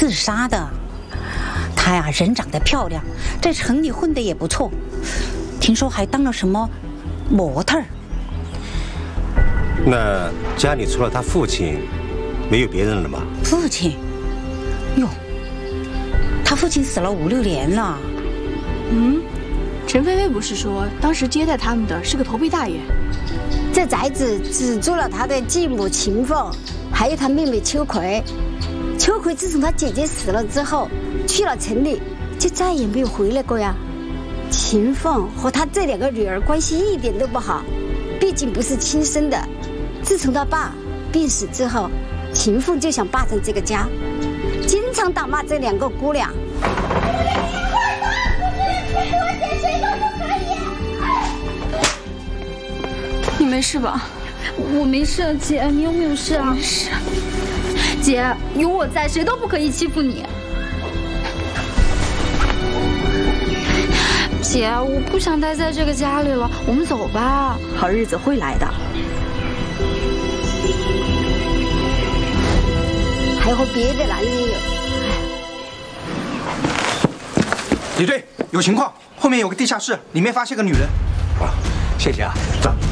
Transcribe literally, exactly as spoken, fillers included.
自杀的。她呀，人长得漂亮，在城里混得也不错，听说还当了什么模特儿。 那家里除了他父亲，没有别人了吗？ 父亲？哟，他父亲死了五六年了。 嗯，陈菲菲不是说当时接待他们的是个投币大爷？ 这宅子只住了他的继母秦凤，还有他妹妹秋葵。秋葵自从他姐姐死了之后，去了城里，就再也没有回来过呀。秦凤和他这两个女儿关系一点都不好，毕竟不是亲生的。自从他爸病死之后，秦凤就想霸占这个家，经常打骂这两个姑娘。 你没事吧？ 我没事，姐，你有没有事啊？ 没事。 姐，有我在，谁都不可以欺负你。姐，我不想待在这个家里了，我们走吧。 好日子会来的。 还和别的男人有。 李队，有情况，后面有个地下室，里面发现个女人。 啊，谢谢啊，走。